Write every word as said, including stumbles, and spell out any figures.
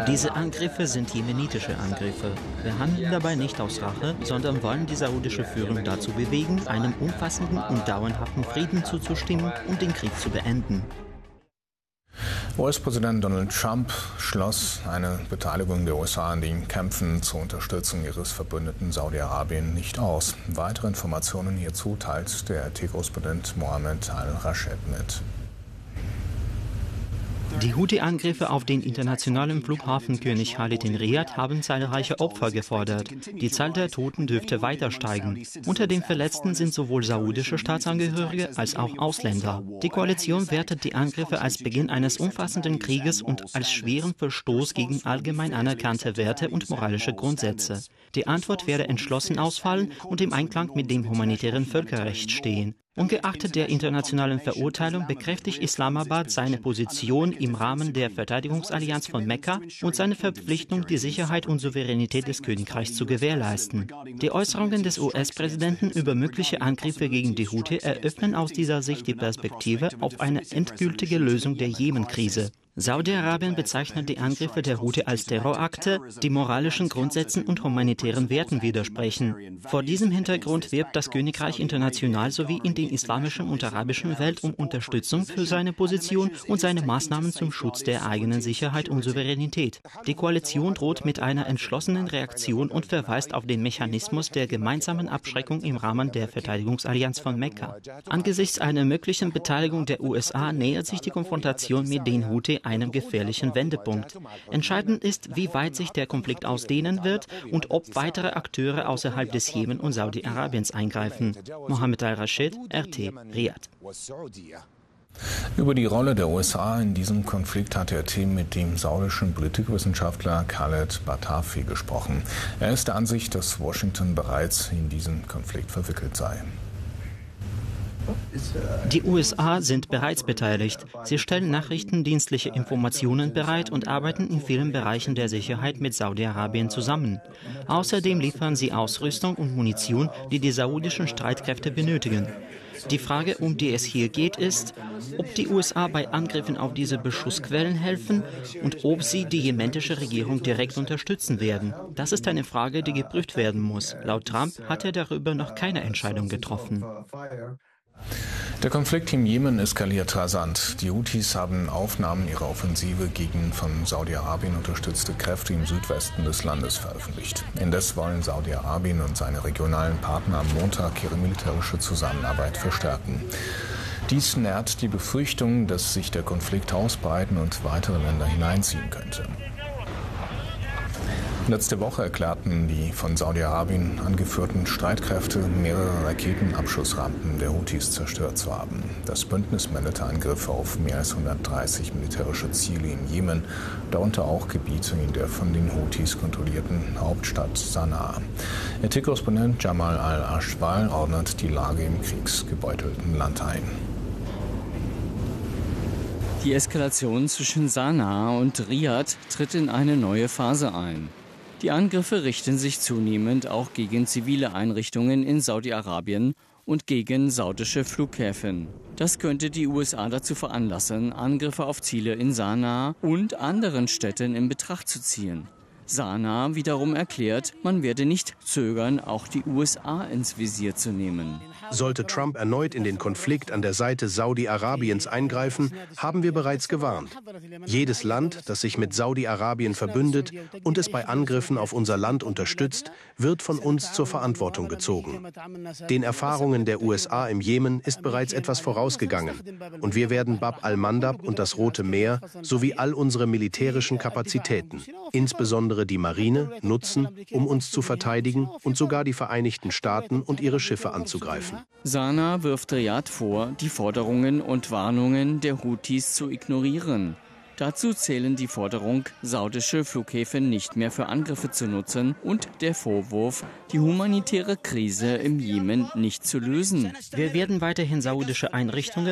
Diese Angriffe sind jemenitische Angriffe. Wir handeln dabei nicht aus Rache, sondern wollen die saudische Führung dazu bewegen, einem umfassenden und dauerhaften Frieden zuzustimmen und den Krieg zu beenden. U S-Präsident Donald Trump schloss eine Beteiligung der U S A an den Kämpfen zur Unterstützung ihres Verbündeten Saudi-Arabien nicht aus. Weitere Informationen hierzu teilt der R T-Korrespondent Mohammed Al-Rashed mit. Die Houthi-Angriffe auf den internationalen Flughafen König Khalid in Riyadh haben zahlreiche Opfer gefordert. Die Zahl der Toten dürfte weiter steigen. Unter den Verletzten sind sowohl saudische Staatsangehörige als auch Ausländer. Die Koalition wertet die Angriffe als Beginn eines umfassenden Krieges und als schweren Verstoß gegen allgemein anerkannte Werte und moralische Grundsätze. Die Antwort werde entschlossen ausfallen und im Einklang mit dem humanitären Völkerrecht stehen. Ungeachtet der internationalen Verurteilung bekräftigt Islamabad seine Position im Rahmen der Verteidigungsallianz von Mekka und seine Verpflichtung, die Sicherheit und Souveränität des Königreichs zu gewährleisten. Die Äußerungen des U S-Präsidenten über mögliche Angriffe gegen die Houthi eröffnen aus dieser Sicht die Perspektive auf eine endgültige Lösung der Jemen-Krise. Saudi-Arabien bezeichnet die Angriffe der Houthi als Terrorakte, die moralischen Grundsätzen und humanitären Werten widersprechen. Vor diesem Hintergrund wirbt das Königreich international sowie in der islamischen und arabischen Welt um Unterstützung für seine Position und seine Maßnahmen zum Schutz der eigenen Sicherheit und Souveränität. Die Koalition droht mit einer entschlossenen Reaktion und verweist auf den Mechanismus der gemeinsamen Abschreckung im Rahmen der Verteidigungsallianz von Mekka. Angesichts einer möglichen Beteiligung der U S A nähert sich die Konfrontation mit den Houthi einem gefährlichen Wendepunkt. Entscheidend ist, wie weit sich der Konflikt ausdehnen wird und ob weitere Akteure außerhalb des Jemen und Saudi-Arabiens eingreifen. Mohammed Al-Rashed, R T, Riyadh. Über die Rolle der U S A in diesem Konflikt hat der Team mit dem saudischen Politikwissenschaftler Khaled Batafi gesprochen. Er ist der Ansicht, dass Washington bereits in diesen Konflikt verwickelt sei. Die U S A sind bereits beteiligt. Sie stellen nachrichtendienstliche Informationen bereit und arbeiten in vielen Bereichen der Sicherheit mit Saudi-Arabien zusammen. Außerdem liefern sie Ausrüstung und Munition, die die saudischen Streitkräfte benötigen. Die Frage, um die es hier geht, ist, ob die U S A bei Angriffen auf diese Beschussquellen helfen und ob sie die jemenische Regierung direkt unterstützen werden. Das ist eine Frage, die geprüft werden muss. Laut Trump hat er darüber noch keine Entscheidung getroffen. Der Konflikt im Jemen eskaliert rasant. Die Houthis haben Aufnahmen ihrer Offensive gegen von Saudi-Arabien unterstützte Kräfte im Südwesten des Landes veröffentlicht. Indes wollen Saudi-Arabien und seine regionalen Partner am Montag ihre militärische Zusammenarbeit verstärken. Dies nährt die Befürchtung, dass sich der Konflikt ausbreiten und weitere Länder hineinziehen könnte. Letzte Woche erklärten die von Saudi-Arabien angeführten Streitkräfte, mehrere Raketenabschussrampen der Houthis zerstört zu haben. Das Bündnis meldete Angriffe auf mehr als hundertdreißig militärische Ziele im Jemen, darunter auch Gebiete in der von den Houthis kontrollierten Hauptstadt Sanaa. R T-Korrespondent Jamal Al-Ashwal ordnet die Lage im kriegsgebeutelten Land ein. Die Eskalation zwischen Sanaa und Riyadh tritt in eine neue Phase ein. Die Angriffe richten sich zunehmend auch gegen zivile Einrichtungen in Saudi-Arabien und gegen saudische Flughäfen. Das könnte die U S A dazu veranlassen, Angriffe auf Ziele in Sanaa und anderen Städten in Betracht zu ziehen. Sanaa wiederum erklärt, man werde nicht zögern, auch die U S A ins Visier zu nehmen. Sollte Trump erneut in den Konflikt an der Seite Saudi-Arabiens eingreifen, haben wir bereits gewarnt. Jedes Land, das sich mit Saudi-Arabien verbündet und es bei Angriffen auf unser Land unterstützt, wird von uns zur Verantwortung gezogen. Den Erfahrungen der U S A im Jemen ist bereits etwas vorausgegangen und wir werden Bab al-Mandab und das Rote Meer sowie all unsere militärischen Kapazitäten, insbesondere die Marine, nutzen, um uns zu verteidigen und sogar die Vereinigten Staaten und ihre Schiffe anzugreifen. Sanaa wirft Riyadh vor, die Forderungen und Warnungen der Houthis zu ignorieren. Dazu zählen die Forderung, saudische Flughäfen nicht mehr für Angriffe zu nutzen und der Vorwurf, die humanitäre Krise im Jemen nicht zu lösen. Wir werden weiterhin saudische Einrichtungen